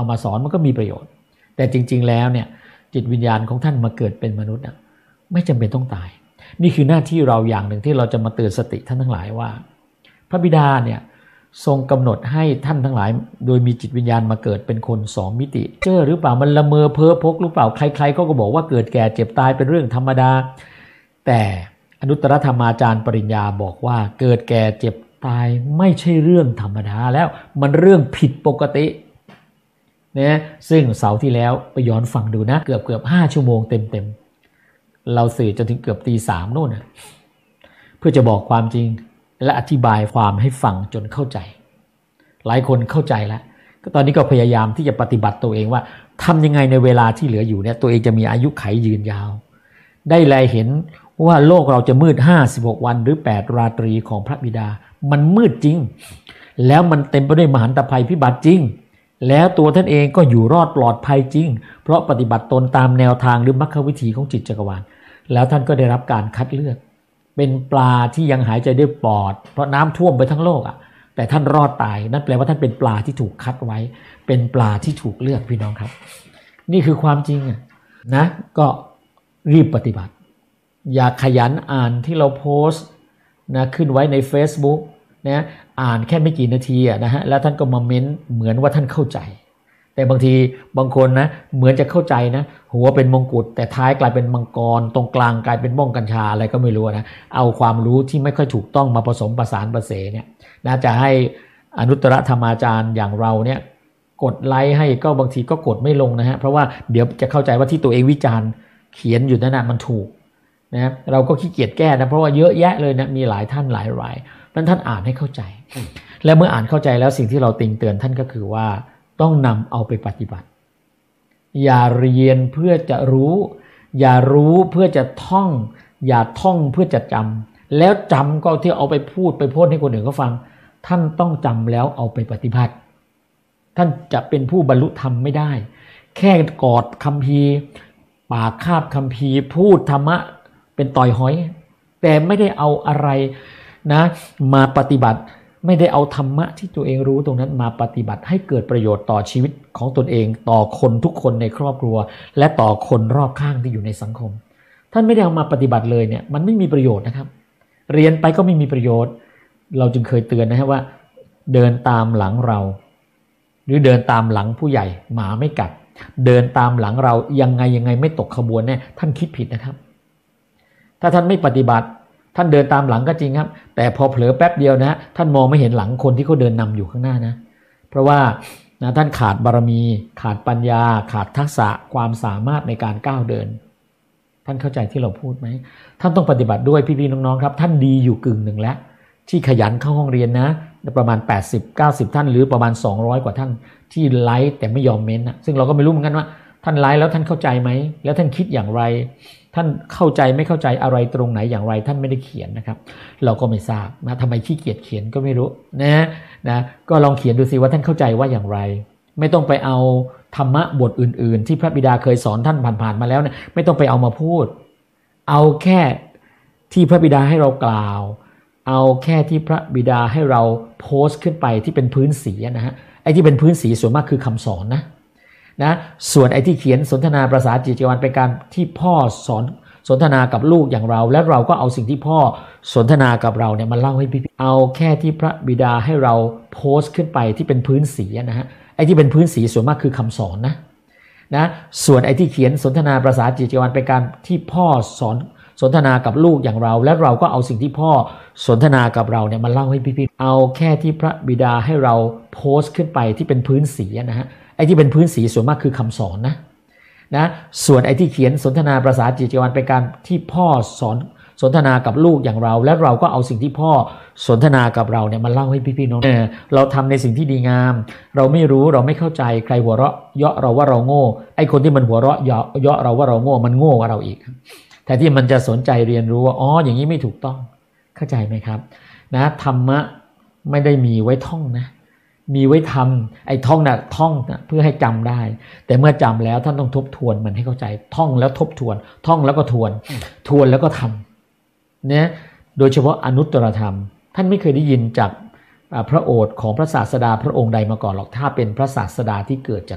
เอามาสอนมันก็มีประโยชน์แต่จริงๆแล้วเนี่ยจิตวิญญาณของท่านมาเกิดเป็นมนุษย์ไม่จำเป็นต้องตายนี่คือหน้าที่เราอย่างหนึ่งที่เราจะมาเตือนสติท่านทั้งหลายว่าพระบิดาเนี่ยทรงกำหนดให้ท่านทั้งหลายโดยมีจิตวิญญาณมาเกิดเป็นคน2มิติเจอหรือเปล่ามันละเมอเพ้อพกหรือเปล่าใครๆก็บอกว่าเกิดแก่เจ็บตายเป็นเรื่องธรรมดาแต่อนุตตรธรรมาจารย์ปริญญาบอกว่าเกิดแก่เจ็บตายไม่ใช่เรื่องธรรมดาแล้วมันเรื่องผิดปกตินะซึ่งเสาร์ที่แล้วไปย้อนฟังดูนะเกือบ5ชั่วโมงเต็มเราสื่อจนถึงเกือบตี3โน่นนะเพื่อจะบอกความจริงและอธิบายความให้ฟังจนเข้าใจหลายคนเข้าใจแล้วก็ตอนนี้ก็พยายามที่จะปฏิบัติตัวเองว่าทำยังไงในเวลาที่เหลืออยู่เนี่ยตัวเองจะมีอายุขัยยืนยาวได้แลเห็นว่าโลกเราจะมืด56วันหรือ8ราตรีของพระบิดามันมืดจริงแล้วมันเต็มไปด้วยมหันตภัยพิบัติจริงแล้วตัวท่านเองก็อยู่รอดปลอดภัยจริงเพราะปฏิบัติตนตามแนวทางหรือมรรควิถีของจิตจักรวาลแล้วท่านก็ได้รับการคัดเลือกเป็นปลาที่ยังหายใจด้วยปอดเพราะน้ำท่วมไปทั้งโลกแต่ท่านรอดตายนั่นแปลว่าท่านเป็นปลาที่ถูกคัดไว้เป็นปลาที่ถูกเลือกพี่น้องครับนี่คือความจริงนะก็รีบปฏิบัติอย่าขยันอ่านที่เราโพสต์นะขึ้นไว้ใน Facebook นะอ่านแค่ไม่กี่นาทีนะฮะแล้วท่านก็มาเม้นเหมือนว่าท่านเข้าใจแต่บางทีบางคนนะเหมือนจะเข้าใจนะหัวเป็นมงกุฎแต่ท้ายกลายเป็นมังกรตรงกลางกลายเป็นบ้องกัญชาอะไรก็ไม่รู้นะเอาความรู้ที่ไม่ค่อยถูกต้องมาผสมประสานประเสเนี่ยน่าจะให้อนุตตรธรรมาจารย์อย่างเราเนี่ยกดไลค์ให้ก็บางทีก็กดไม่ลงนะฮะเพราะว่าเดี๋ยวจะเข้าใจว่าที่ตัวเองวิจารณ์เขียนอยู่นั่นนะมันถูกนะเราก็ขี้เกียจแก้นะเพราะว่าเยอะแยะเลยนะมีหลายท่านหลายรายนั้นท่านอ่านให้เข้าใจและเมื่ออ่านเข้าใจแล้วสิ่งที่เราติงเตือนท่านก็คือว่าต้องนำเอาไปปฏิบัติอย่าเรียนเพื่อจะรู้อย่ารู้เพื่อจะท่องอย่าท่องเพื่อจะจำแล้วจำก็ที่เอาไปพูดไปโพสให้คนอื่นเขาฟังท่านต้องจำแล้วเอาไปปฏิบัติท่านจะเป็นผู้บรรลุธรรมไม่ได้แค่กอดคัมภีร์ปากคาบคัมภีร์พูดธรรมะเป็นต่อยหอยแต่ไม่ได้เอาอะไรนะมาปฏิบัติไม่ได้เอาธรรมะที่ตัวเองรู้ตรงนั้นมาปฏิบัติให้เกิดประโยชน์ต่อชีวิตของตนเองต่อคนทุกคนในครอบครัวและต่อคนรอบข้างที่อยู่ในสังคมท่านไม่ได้เอามาปฏิบัติเลยเนี่ยมันไม่มีประโยชน์นะครับเรียนไปก็ไม่มีประโยชน์เราจึงเคยเตือนนะฮะว่าเดินตามหลังเราหรือเดินตามหลังผู้ใหญ่หมาไม่กัดเดินตามหลังเรายังไงไม่ตกขบวนแน่ท่านคิดผิดนะครับถ้าท่านไม่ปฏิบัติท่านเดินตามหลังก็จริงครับแต่พอเผลอแป๊บเดียวนะท่านมองไม่เห็นหลังคนที่เขาเดินนำอยู่ข้างหน้านะเพราะว่านะท่านขาดบารมีขาดปัญญาขาดทักษะความสามารถในการก้าวเดินท่านเข้าใจที่เราพูดไหมท่านต้องปฏิบัติด้วยพี่ๆน้องๆครับท่านดีอยู่กึ่งหนึ่งแล้วที่ขยันเข้าห้องเรียนนะประมาณ80-90ท่านหรือประมาณ200กว่าท่านที่ไลฟ์แต่ไม่ยอมเม้นนะซึ่งเราก็ไม่รู้เหมือนกันว่าท่านไลฟ์แล้วท่านเข้าใจไหมแล้วท่านคิดอย่างไรท่านเข้าใจไม่เข้าใจอะไรตรงไหนอย่างไรท่านไม่ได้เขียนนะครับเราก็ไม่ทราบนะทำไมขี้เกียจเขียนก็ไม่รู้นะก็ลองเขียนดูสิว่าท่านเข้าใจว่าอย่างไรไม่ต้องไปเอาธรรมะบทอื่นๆที่พระบิดาเคยสอนท่านผ่านๆมาแล้วเนี่ยไม่ต้องไปเอามาพูดเอาแค่ที่พระบิดาให้เรากล่าวเอาแค่ที่พระบิดาให้เราโพสต์ขึ้นไปที่เป็นพื้นสีนะฮะไอ้ที่เป็นพื้นสีส่วนมากคือคำสอนนะส่วนไอ้ที่เขียนสนทนาภาษาจิตวิญญาณเป็นการที่พ่อสอนสนทนากับลูกอย่างเราและเราก็เอาสิ่งที่พ่อสนทนากับเราเนี่ยมาเล่าให้พี่เอาแค่ที่พระบิดาให้เราโพสต์ขึ้นไปที่เป็นพื้นสีนะฮะไอ้ที่เป็นพื้นสีส่วนมากคือคำสอนนะส่วนไอ้ที่เขียนสนทนาภาษาจิตวิญญาณเป็นการที่พ่อสอนสนทนากับลูกอย่างเราและเราก็เอาสิ่งที่พ่อสนทนากับเราเนี่ยมาเล่าให้พี่ๆเอาแค่ที่พระบิดาให้เราโพสต์ขึ้นไปที่เป็นพื้นสีนะฮะไอ้ที่เป็นพื้นสีส่วนมากคือคำสอนนะส่วนไอ้ที่เขียนสนทนาภาษาจิตวิญญาณเป็นการที่พ่อสอนสนทนากับลูกอย่างเราและเราก็เอาสิ่งที่พ่อสนทนากับเราเนี่ยมาเล่าให้พี่ๆน้องเราทำในสิ่งที่ดีงามเราไม่รู้เราไม่เข้าใจใครหัวเราะเยาะเราว่าเราโง่ไอ้คนที่มันหัวเราะเยาะเราว่าเราโง่มันโง่กว่าเราอีกแต่ที่มันจะสนใจเรียนรู้ว่าอ๋ออย่างนี้ไม่ถูกต้องเข้าใจไหมครับนะธรรมะไม่ได้มีไว้ท่องนะมีไว้ทำไอ้ท่องนะท่องนะเพื่อให้จำได้แต่เมื่อจำแล้วท่านต้องทบทวนมันให้เข้าใจท่องแล้วทบทวนท่องแล้วก็ทวนแล้วก็ทำเนี่ยโดยเฉพาะอนุตตรธรรมท่านไม่เคยได้ยินจากพระโอษฐ์ของพระศาสดาพระองค์ใดมาก่อนหรอกถ้าเป็นพระศาสดาที่เกิดจ